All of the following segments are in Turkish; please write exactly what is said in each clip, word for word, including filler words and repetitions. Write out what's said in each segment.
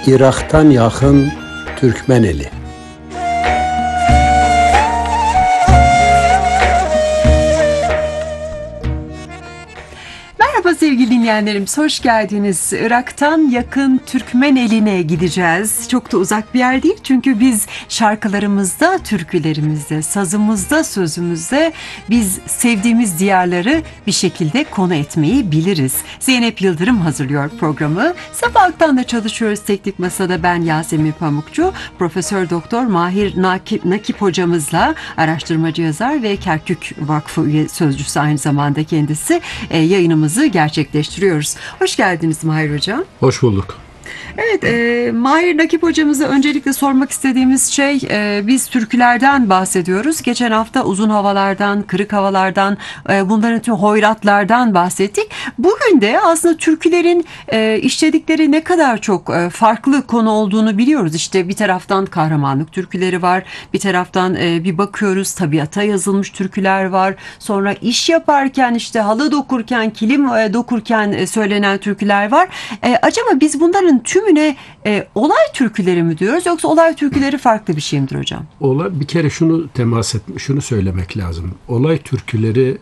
Irak'tan yakın Türkmeneli. Merhaba sevgili dinleyenlerimiz, hoş geldiniz. Irak'tan yakın Türkmeneli'ne gideceğiz. Çok da uzak bir yer değil çünkü biz şarkılarımızda, türkülerimizde, sazımızda, sözümüzde biz sevdiğimiz diyarları bir şekilde konu etmeyi biliriz. Zeynep Yıldırım hazırlıyor programı. Sabah Aktan'da çalışıyoruz teknik masada, ben Yasemin Pamukçu. Profesör Doktor Mahir Nakip, Nakip hocamızla, araştırmacı yazar ve Kerkük Vakfı üye sözcüsü aynı zamanda kendisi, e, yayınımızı gerçekleştiriyoruz. Hoş geldiniz Mahir Hocam. Hoş bulduk. Evet, e, Mahir Nakip hocamıza öncelikle sormak istediğimiz şey, e, biz türkülerden bahsediyoruz. Geçen hafta uzun havalardan, kırık havalardan, e, bunların tüm hoyratlardan bahsettik. Bugün de aslında türkülerin e, işledikleri ne kadar çok e, farklı konu olduğunu biliyoruz. İşte bir taraftan kahramanlık türküleri var, bir taraftan e, bir bakıyoruz tabiata yazılmış türküler var. Sonra iş yaparken, işte halı dokurken, kilim e, dokurken e, söylenen türküler var. E, acaba biz bunların tümüne e, olay türküleri mi diyoruz, yoksa olay türküleri farklı bir şey midir hocam? Olay, bir kere şunu temas etmiş, şunu söylemek lazım. Olay türküleri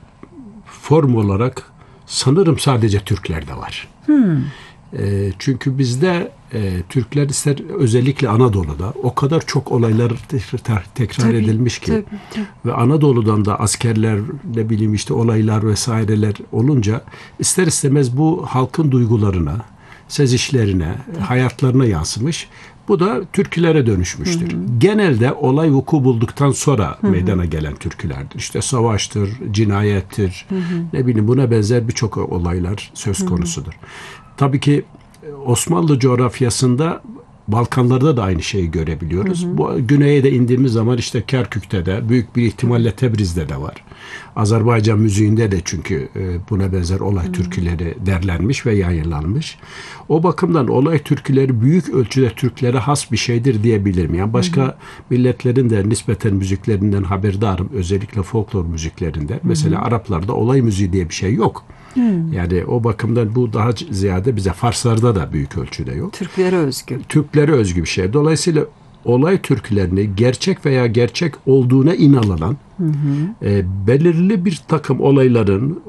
form olarak sanırım sadece Türklerde var. Hmm. E, çünkü bizde e, Türkler ister özellikle Anadolu'da o kadar çok olaylar tekrar, tekrar tabii, edilmiş ki tabii, tabii. Ve Anadolu'dan da askerler, ne bileyim işte olaylar vesaireler olunca ister istemez bu halkın duygularına, sezişlerine, hayatlarına yansımış. Bu da türkülere dönüşmüştür. Hı hı. Genelde olay vuku bulduktan sonra hı hı. meydana gelen türkülerdir. İşte savaştır, cinayettir, hı hı. ne bileyim buna benzer birçok olaylar söz konusudur. Hı hı. Tabii ki Osmanlı coğrafyasında, Balkanlarda da aynı şeyi görebiliyoruz. Hı hı. Bu güneye de indiğimiz zaman işte Kerkük'te de, büyük bir ihtimalle Tebriz'de de var. Azerbaycan müziğinde de çünkü buna benzer olay hmm. türküleri derlenmiş ve yayınlanmış. O bakımdan olay türküleri büyük ölçüde Türklere has bir şeydir diyebilirim. Yani başka hmm. milletlerin de nispeten müziklerinden haberdarım. Özellikle folklor müziklerinde. Hmm. Mesela Araplarda olay müziği diye bir şey yok. Hmm. Yani o bakımdan bu daha ziyade bize, Farslarda da büyük ölçüde yok. Türklere özgü. Türklere özgü bir şey. Dolayısıyla olay türkülerini gerçek veya gerçek olduğuna inanılan, hı hı. E, belirli bir takım olayların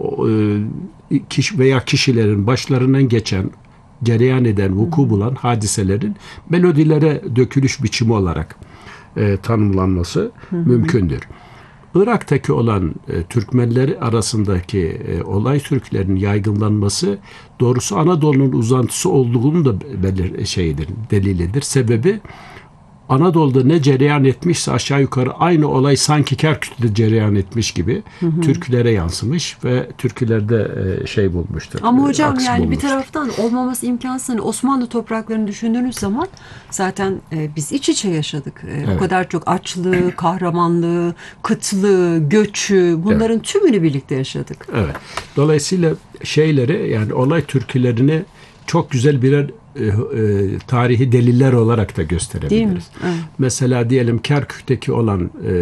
e, kişi veya kişilerin başlarından geçen, cereyan eden, vuku bulan hadiselerin melodilere dökülüş biçimi olarak e, tanımlanması hı hı. mümkündür. Irak'taki olan e, Türkmenler arasındaki e, olay türkülerinin yaygınlanması doğrusu Anadolu'nun uzantısı olduğunu da belir şeyidir, delilidir. Sebebi, Anadolu'da ne cereyan etmişse aşağı yukarı aynı olay sanki Kerkük'te cereyan etmiş gibi hı hı. türkülere yansımış ve türkülerde e, şey bulmuştur. Ama hocam e, yani bulmuştur. Bir taraftan olmaması imkansız. Hani Osmanlı topraklarını düşündüğünüz zaman zaten e, biz iç içe yaşadık. E, evet. O kadar çok açlığı, kahramanlığı, kıtlığı, göçü, bunların evet. tümünü birlikte yaşadık. Evet. Dolayısıyla şeyleri, yani olay türkülerini çok güzel birer E, e, tarihi deliller olarak da gösterebiliriz. Evet. Mesela diyelim Kerkük'teki olan e,